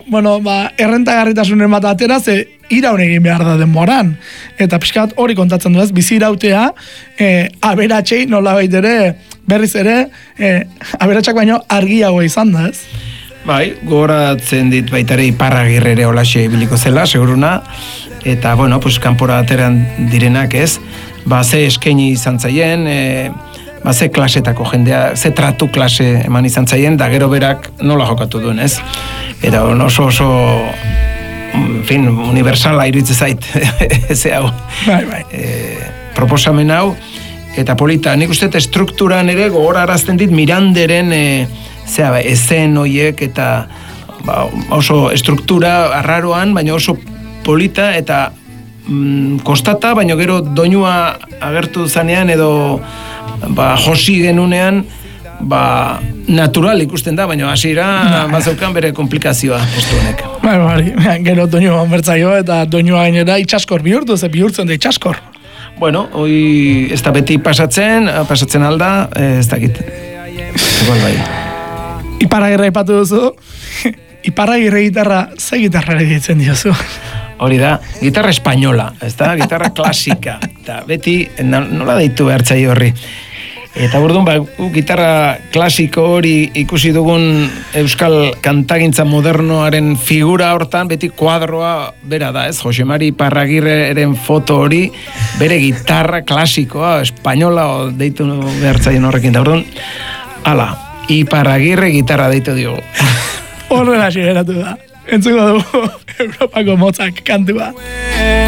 errentagarritasunen bat atera, ze iraun egin behar da denboran. Eta pixkat hori kontatzen du ez, bizi irautea, aberatxei nola baitere, berriz ere, aberatxak baino argiago izan da ez. Bai, gogoratzen dit baitare Iparragirre holaxe ibiliko zela, seguruna, eta, kanpora ateran direnak ez, ze eskaini izan zaien, ze klasetako jendea, ze tratu klase eman izan zaien, da gero berak nola jokatu duen, ez? Eta oso universala iruditzen zait, ze hau. Proposamen hau, eta polita, nik uste estrukturan ere gogorarazten dit Miranderen ezen hoiek eta oso estruktura arraroan, baina oso polita eta kostata, baina gero doinua agertu zanean edo josi genunean natural ikusten da, baina hasiera bazeukan bere komplikazioa postu honek. Gero doinua onbertzaio eta doinua gainera itxaskor bihurtu, ze bihurtzen da itxaskor. Hoi ez da beti pasatzen alda, ez dakit. Igual bai. Iparragirre aipatu duzu, Iparragirre gitarra, ze gitarra ere ditzen diozu? Hori da, gitarra espainola, ez da, gitarra klasika, eta beti nola deitu behartzai horri. Eta burdun, gitarra klasiko hori ikusi dugun euskal kantagintza modernoaren figura hortan, beti kuadroa bera da, ez? Josemari Iparragirreren foto hori, bere gitarra klasikoa, espainola deitu behartzaien horrekin. Eta burdun, Iparragirre gitarra deitu diogu. Horrela xeratu da. Entzuko dugu Europako motzak kantua.